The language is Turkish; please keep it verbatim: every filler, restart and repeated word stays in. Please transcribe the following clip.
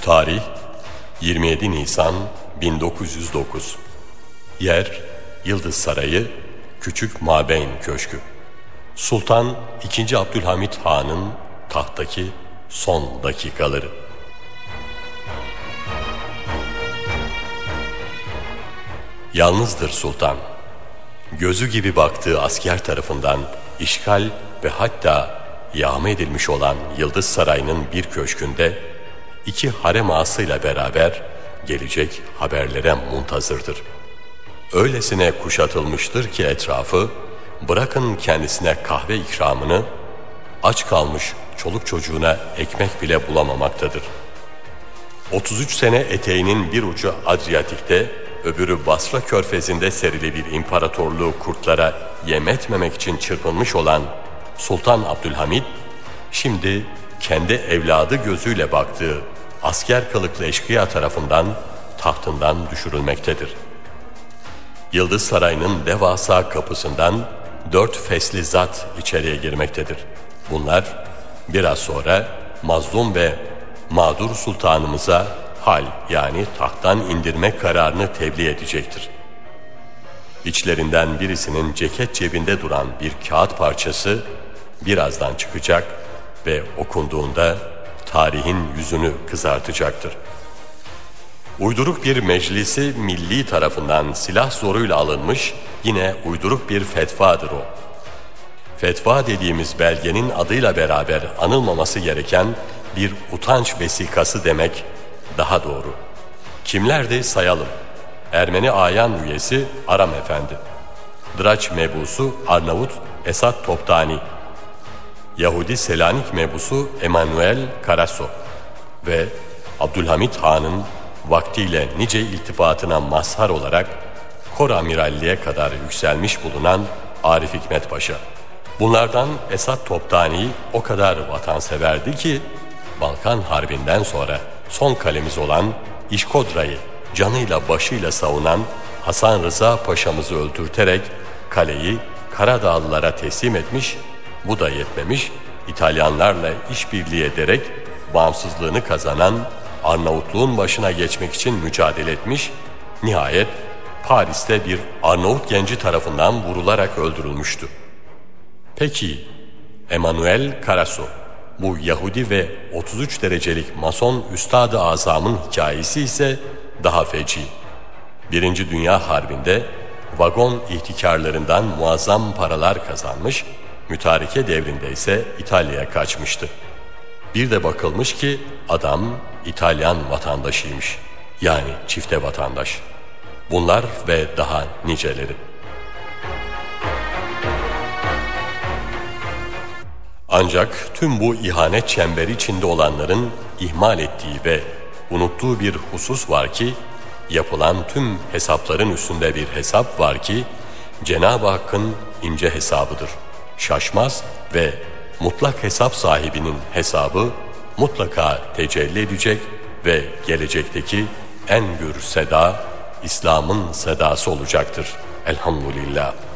Tarih yirmi yedi Nisan bin dokuz yüz dokuz. Yer Yıldız Sarayı, Küçük Mabeyn Köşkü. Sultan ikinci. Abdülhamit Han'ın tahttaki son dakikaları. Yalnızdır sultan. Gözü gibi baktığı asker tarafından işgal ve hatta yağma edilmiş olan Yıldız Sarayı'nın bir köşkünde iki harem ağasıyla beraber gelecek haberlere muntazırdır. Öylesine kuşatılmıştır ki etrafı, bırakın kendisine kahve ikramını, aç kalmış çoluk çocuğuna ekmek bile bulamamaktadır. otuz üç sene eteğinin bir ucu Adriyatik'te, öbürü Basra körfezinde serili bir imparatorluğu kurtlara yem etmemek için çırpınmış olan Sultan Abdülhamit, şimdi kendi evladı gözüyle baktığı asker kılıklı eşkıya tarafından tahtından düşürülmektedir. Yıldız Sarayı'nın devasa kapısından dört fesli zat içeriye girmektedir. Bunlar biraz sonra mazlum ve mağdur sultanımıza hal yani tahttan indirme kararını tebliğ edecektir. İçlerinden birisinin ceket cebinde duran bir kağıt parçası birazdan çıkacak ve okunduğunda tarihin yüzünü kızartacaktır. Uyduruk bir meclisi milli tarafından silah zoruyla alınmış yine uyduruk bir fetvadır o. Fetva dediğimiz belgenin adıyla beraber anılmaması gereken bir utanç vesikası demek daha doğru. Kimlerdi sayalım. Ermeni ayan üyesi Aram Efendi, Draç mebusu Arnavut Esat Toptani, Yahudi Selanik mebusu Emanuel Karaso ve Abdülhamit Han'ın vaktiyle nice iltifatına mazhar olarak Kor Amiralliğe kadar yükselmiş bulunan Arif Hikmet Paşa. Bunlardan Esat Toptani o kadar vatanseverdi ki Balkan Harbi'nden sonra son kalemiz olan İşkodra'yı canıyla başıyla savunan Hasan Rıza Paşa'mızı öldürterek kaleyi Karadağlılara teslim etmiş, bu da yetmemiş, İtalyanlarla işbirliği ederek bağımsızlığını kazanan Arnavutluğun başına geçmek için mücadele etmiş, nihayet Paris'te bir Arnavut genci tarafından vurularak öldürülmüştü. Peki Emanuel Karaso, bu Yahudi ve otuz üç derecelik Mason Üstad-ı Azam'ın hikayesi ise daha feci. Birinci Dünya Harbi'nde vagon ihtikarlarından muazzam paralar kazanmış, mütareke devrinde ise İtalya'ya kaçmıştı. Bir de bakılmış ki adam İtalyan vatandaşıymış. Yani çifte vatandaş. Bunlar ve daha niceleri. Ancak tüm bu ihanet çemberi içinde olanların ihmal ettiği ve unuttuğu bir husus var ki, yapılan tüm hesapların üstünde bir hesap var ki, Cenab-ı Hakk'ın ince hesabıdır. Şaşmaz ve mutlak hesap sahibinin hesabı mutlaka tecelli edecek ve gelecekteki en gür seda, İslam'ın sedası olacaktır. Elhamdülillah.